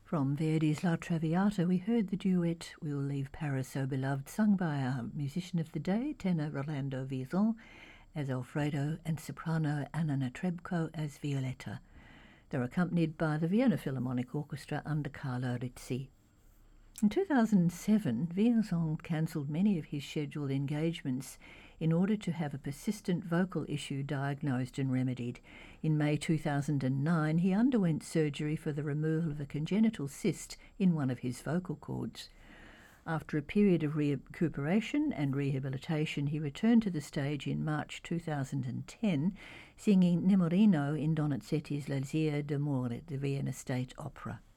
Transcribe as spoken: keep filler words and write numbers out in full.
From Verdi's La Traviata, we heard the duet We'll Leave Paris So Beloved, sung by our musician of the day, tenor Rolando Vizon as Alfredo and soprano Anna Netrebko as Violetta. They're accompanied by the Vienna Philharmonic Orchestra under Carlo Rizzi. In two thousand seven, Vizon cancelled many of his scheduled engagements in order to have a persistent vocal issue diagnosed and remedied. In May two thousand nine, he underwent surgery for the removal of a congenital cyst in one of his vocal cords. After a period of recuperation and rehabilitation, he returned to the stage in March two thousand ten, singing Nemorino in Donizetti's L'Alzire d'Amore at the Vienna State Opera.